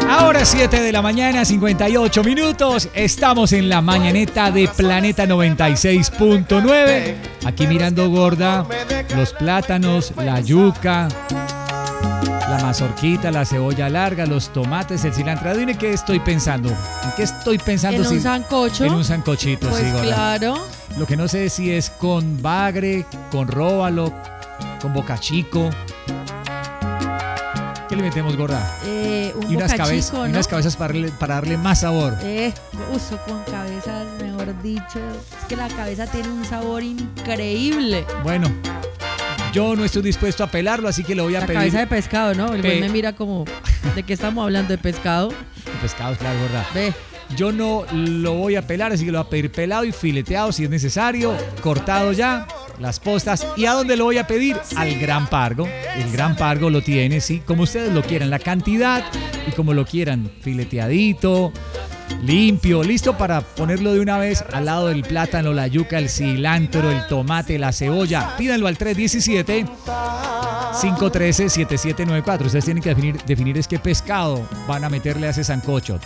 Ahora 7 de la mañana, 58 minutos. Estamos en la mañaneta de Planeta 96.9. Aquí mirando gorda, los plátanos, la yuca, la mazorquita, la cebolla larga, los tomates, el cilantro. Dime qué estoy pensando. ¿En qué estoy pensando? ¿En un sancocho? En un sancochito, pues sí, gorda. Claro. Lo que no sé es si es con bagre, con róbalo, con bocachico. ¿Qué le metemos, gorda? Un Y unas bocachico, ¿no? unas cabezas para darle más sabor. Uso con cabezas, mejor dicho. Es que la cabeza tiene un sabor increíble. Bueno, yo no estoy dispuesto a pelarlo, así que lo voy a pedir. La cabeza de pescado, ¿no? El güey me mira como, ¿de qué estamos hablando? ¿De pescado? De pescado, claro, gorda. Ve. Yo no lo voy a pelar, así que lo voy a pedir pelado y fileteado si es necesario, cortado ya, las postas. ¿Y a dónde lo voy a pedir? Al Gran Pargo. El Gran Pargo lo tiene, sí, como ustedes lo quieran, la cantidad y como lo quieran, fileteadito, limpio, listo para ponerlo de una vez al lado del plátano, la yuca, el cilantro, el tomate, la cebolla. Pídanlo al 317-513-7794. Ustedes tienen que definir es qué pescado van a meterle a ese sancocho.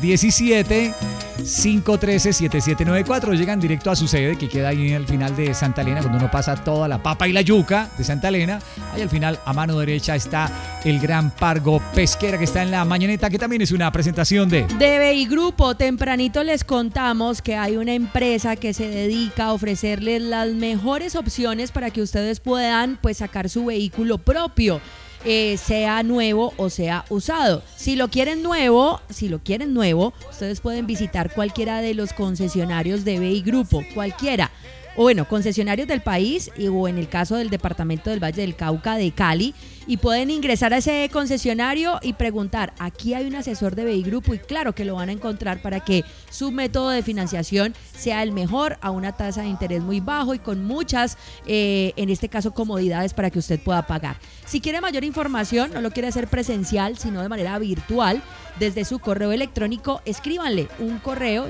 317-513-7794. Llegan directo a su sede, que queda ahí al final de Santa Elena, cuando uno pasa toda la papa y la yuca de Santa Elena. Ahí al final, a mano derecha, está el Gran Pargo Pesquera, que está en la mañaneta, que también es una presentación de DBI Grupo. Tempranito les contamos que hay una empresa que se dedica a ofrecerles las mejores opciones para que ustedes puedan pues sacar su vehículo propio. Sea nuevo o sea usado. Si lo quieren nuevo, ustedes pueden visitar cualquiera de los concesionarios de DBI Grupo, cualquiera. O bueno, concesionarios del país o en el caso del departamento del Valle del Cauca de Cali, y pueden ingresar a ese concesionario y preguntar, aquí hay un asesor de DBI Grupo, y claro que lo van a encontrar para que su método de financiación sea el mejor, a una tasa de interés muy bajo y con muchas, en este caso, comodidades para que usted pueda pagar. Si quiere mayor información, no lo quiere hacer presencial, sino de manera virtual, desde su correo electrónico, escríbanles un correo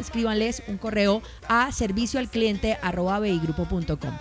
a servicioalcliente@bigrupo.com.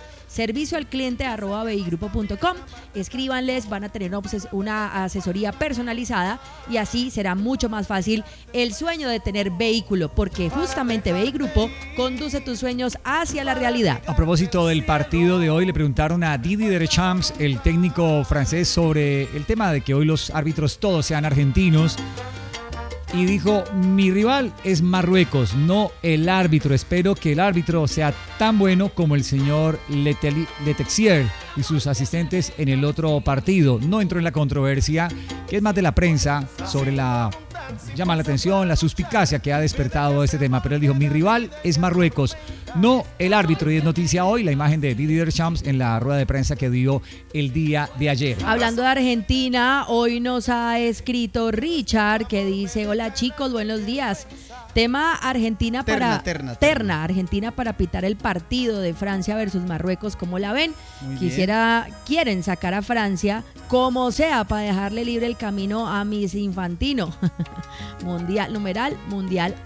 servicioalcliente@bigrupo.com. Escríbanles, van a tener una asesoría personalizada y así será mucho más fácil el sueño de tener vehículo, porque justamente DBI Grupo conduce tus sueños hacia la realidad. A propósito del partido de hoy, le preguntaron a Didier Deschamps, el técnico francés, sobre el tema de que hoy los árbitros todos sean argentinos. Y dijo, mi rival es Marruecos, no el árbitro. Espero que el árbitro sea tan bueno como el señor Letexier y sus asistentes en el otro partido. No entró en la controversia, que es más de la prensa, sobre llama la atención, la suspicacia que ha despertado este tema. Pero él dijo, mi rival es Marruecos, no el árbitro. Y es noticia hoy la imagen de Didier Deschamps en la rueda de prensa que dio el día de ayer. Hablando de Argentina, hoy nos ha escrito Richard, que dice, hola chicos, buenos días. Tema Argentina terna Argentina para pitar el partido de Francia versus Marruecos, ¿cómo la ven? Quieren sacar a Francia como sea para dejarle libre el camino a Miss Infantino. Mundial